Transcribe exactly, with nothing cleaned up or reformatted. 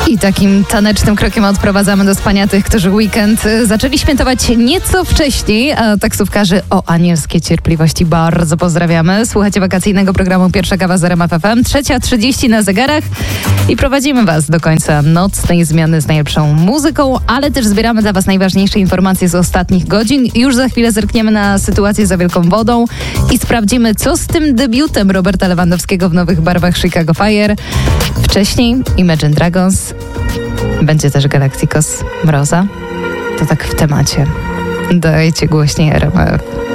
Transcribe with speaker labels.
Speaker 1: I takim tanecznym krokiem odprowadzamy do spania tych, którzy weekend zaczęli świętować nieco wcześniej. A taksówkarzy o anielskiej cierpliwości bardzo pozdrawiamy. Słuchacie wakacyjnego programu Pierwsza Kawa z R M F F M. Trzecia trzydzieści na zegarach i prowadzimy Was do końca nocnej zmiany z najlepszą muzyką, ale też zbieramy dla Was najważniejsze informacje z ostatnich godzin. Już za chwilę zerkniemy na sytuację za Wielką Wodą i sprawdzimy, co z tym debiutem Roberta Lewandowskiego w nowych barwach Chicago Fire. Wcześniej Imagine Dragons, będzie też Galacticos, Mroza. To tak w temacie. Dajcie głośniej R M F.